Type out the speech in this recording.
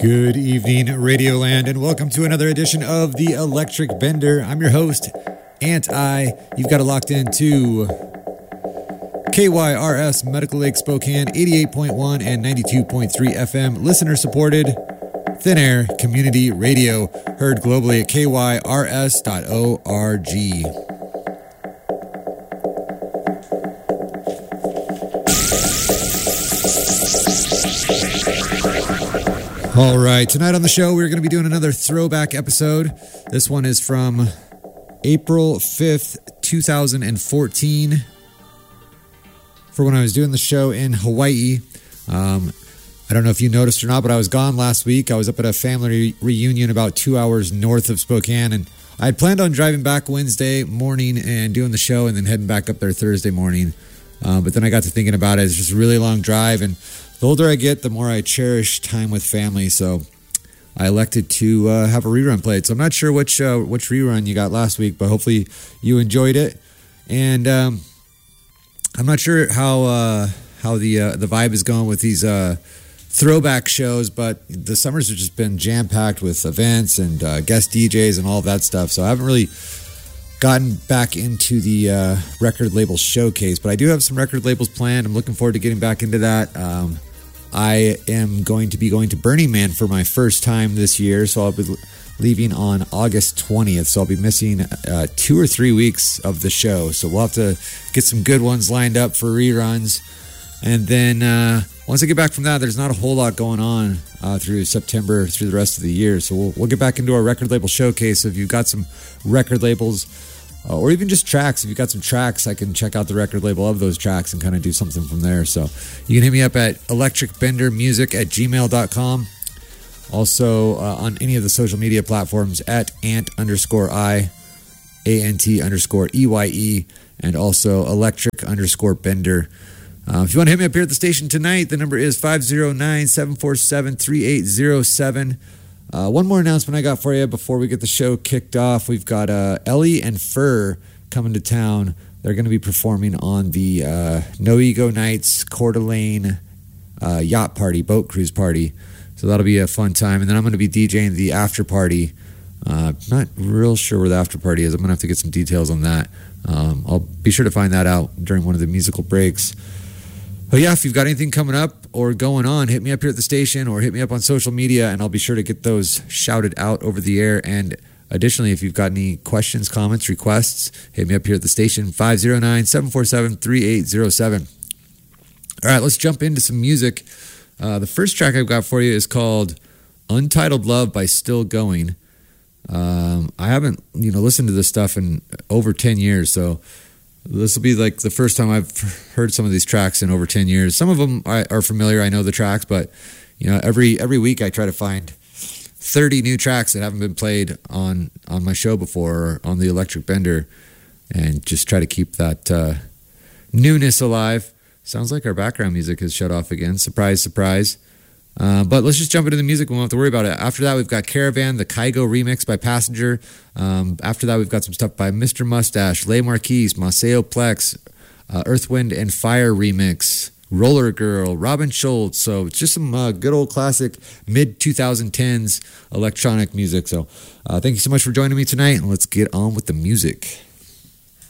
Good evening, Radioland, and welcome to another edition of The Electric Bender. I'm your host, Ant-I. You've got it locked into KYRS Medical Lake Spokane, 88.1 and 92.3 FM, listener-supported, thin-air community radio, heard globally at kyrs.org. All right, tonight on the show, we're going to be doing another throwback episode. This one is from April 5th, 2014, for when I was doing the show in Hawaii. I don't know if you noticed or not, but I was gone last week. I was up at a family reunion about 2 hours north of Spokane, and I had planned on driving back Wednesday morning and doing the show and then heading back up there Thursday morning. But then I got to thinking about it. It's just a really long drive, and the older I get, the more I cherish time with family. So I elected to have a rerun played. So I'm not sure which rerun you got last week, but hopefully you enjoyed it. And I'm not sure how the vibe is going with these throwback shows, but the summers have just been jam-packed with events and guest DJs and all of that stuff. So I haven't really gotten back into the record label showcase, but I do have some record labels planned. I'm looking forward to getting back into that. I am going to be going to Burning Man for my first time this year, so I'll be leaving on August 20th, so I'll be missing 2 or 3 weeks of the show, so we'll have to get some good ones lined up for reruns. And then once I get back from that, there's not a whole lot going on through September, through the rest of the year, so we'll get back into our record label showcase. So if you've got some record labels, or even just tracks, if you've got some tracks, I can check out the record label of those tracks and kind of do something from there. So you can hit me up at electricbendermusic@gmail.com. Also on any of the social media platforms at ant_I, ANT_EYE, and also electric_bender. If you want to hit me up here at the station tonight, the number is 509-747-3807. One more announcement I got for you before we get the show kicked off. We've got Ellie and Fur coming to town. They're going to be performing on the No Ego Nights Coeur d'Alene yacht party, boat cruise party. So that'll be a fun time. And then I'm going to be DJing the after party. Not real sure where the after party is. I'm going to have to get some details on that. I'll be sure to find that out during one of the musical breaks. But yeah, if you've got anything coming up or going on, hit me up here at the station or hit me up on social media, and I'll be sure to get those shouted out over the air. And additionally, if you've got any questions, comments, requests, hit me up here at the station, 509-747-3807. All right, let's jump into some music. The first track I've got for you is called Untitled Love by Still Going. I haven't listened to this stuff in over 10 years, so this will be like the first time I've heard some of these tracks in over 10 years. Some of them are familiar. I know the tracks, but every week I try to find 30 new tracks that haven't been played on my show before or on the Electric Bender, and just try to keep that newness alive. Sounds like our background music has shut off again. Surprise, surprise. But let's just jump into the music. We won't have to worry about it. After that, we've got Caravan, the Kygo remix by Passenger. After that, we've got some stuff by Mr. Mustache, Les Marquis, Maceo Plex, Earth, Wind, and Fire remix, Roller Girl, Robin Schultz. So it's just some good old classic mid-2010s electronic music. So thank you so much for joining me tonight, and let's get on with the music.